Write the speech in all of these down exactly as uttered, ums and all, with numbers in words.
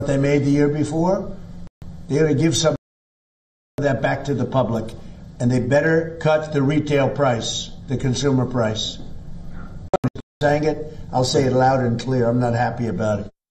they made the year before, they got to give some of that back to the public, and they better cut the retail price, the consumer price. I'm saying it, I'll say it loud and clear. I'm not happy about it.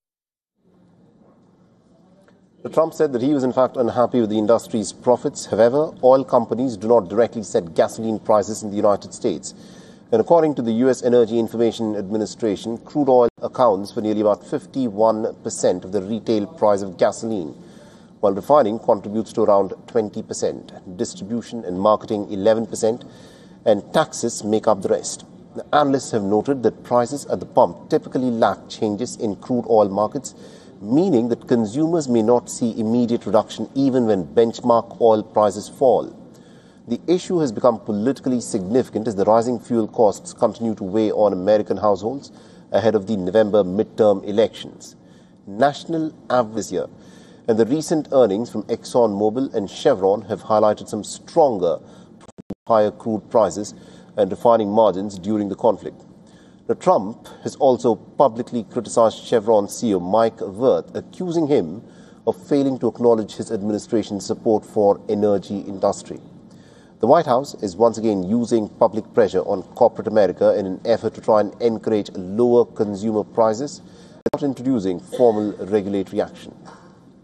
Trump said that he was in fact unhappy with the industry's profits. However, oil companies do not directly set gasoline prices in the United States. And according to the U S Energy Information Administration, crude oil accounts for nearly about fifty-one percent of the retail price of gasoline, while refining contributes to around twenty percent, distribution and marketing eleven percent, and taxes make up the rest. The analysts have noted that prices at the pump typically lack changes in crude oil markets, meaning that consumers may not see immediate reduction even when benchmark oil prices fall. The issue has become politically significant as the rising fuel costs continue to weigh on American households ahead of the November midterm elections. National average this year and the recent earnings from ExxonMobil and Chevron have highlighted some stronger, higher crude prices and refining margins during the conflict. Now, Trump has also publicly criticized Chevron C E O Mike Wirth, accusing him of failing to acknowledge his administration's support for energy industry. The White House is once again using public pressure on corporate America in an effort to try and encourage lower consumer prices without introducing formal regulatory action.